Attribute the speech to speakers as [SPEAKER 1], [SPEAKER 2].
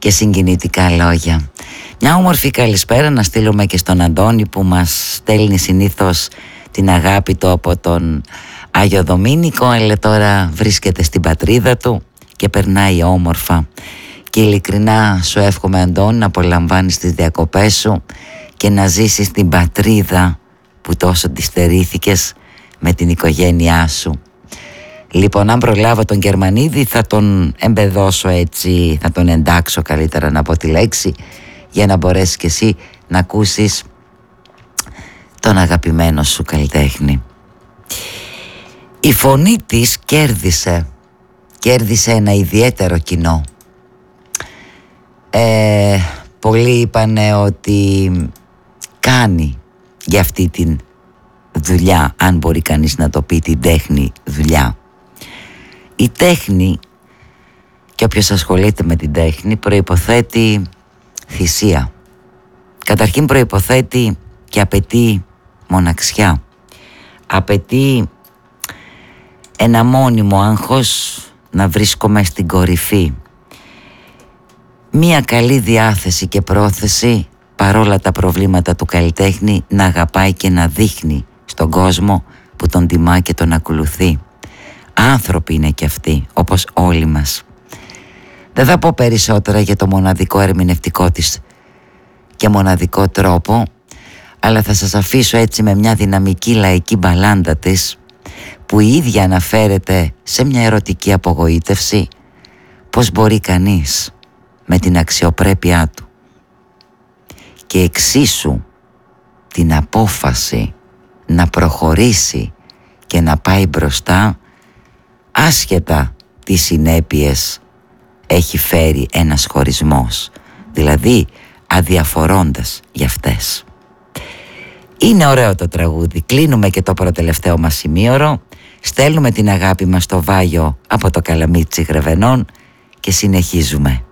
[SPEAKER 1] και συγκινητικά λόγια. Μια όμορφη καλησπέρα να στείλουμε και στον Αντώνη που μας στέλνει συνήθως την αγάπη του από τον Άγιο Δομήνικο, αλλά τώρα βρίσκεται στην πατρίδα του και περνάει όμορφα. Και ειλικρινά σου εύχομαι, Αντώνη, να απολαμβάνεις τις διακοπές σου και να ζήσεις την πατρίδα που τόσο τη στερήθηκες με την οικογένειά σου. Λοιπόν, αν προλάβω τον Γερμανίδη θα τον εμπεδώσω έτσι, θα τον εντάξω καλύτερα να πω τη λέξη, για να μπορέσεις και εσύ να ακούσεις τον αγαπημένο σου καλλιτέχνη. Η φωνή της κέρδισε ένα ιδιαίτερο κοινό. Πολλοί είπανε ότι κάνει για αυτή την δουλειά, αν μπορεί κανείς να το πει την τέχνη δουλειά. Η τέχνη, και όποιος ασχολείται με την τέχνη, προϋποθέτει θυσία. Καταρχήν προϋποθέτει και απαιτεί μοναξιά. Απαιτεί ένα μόνιμο άγχος να βρίσκομαι στην κορυφή. Μία καλή διάθεση και πρόθεση, παρόλα τα προβλήματα του καλλιτέχνη, να αγαπάει και να δείχνει στον κόσμο που τον τιμά και τον ακολουθεί. Άνθρωποι είναι και αυτοί, όπως όλοι μας. Δεν θα πω περισσότερα για το μοναδικό ερμηνευτικό της και μοναδικό τρόπο, αλλά θα σας αφήσω έτσι με μια δυναμική λαϊκή μπαλάντα της, που η ίδια αναφέρεται σε μια ερωτική απογοήτευση, πώς μπορεί κανείς με την αξιοπρέπειά του και εξίσου την απόφαση να προχωρήσει και να πάει μπροστά, άσχετα τι συνέπειες έχει φέρει ένας χωρισμός, δηλαδή αδιαφορώντας για αυτές. Είναι ωραίο το τραγούδι. Κλείνουμε και το προτελευταίο μας σημείωρο, στέλνουμε την αγάπη μας στο Βάγιο από το Καλαμίτσι Γρεβενών και συνεχίζουμε.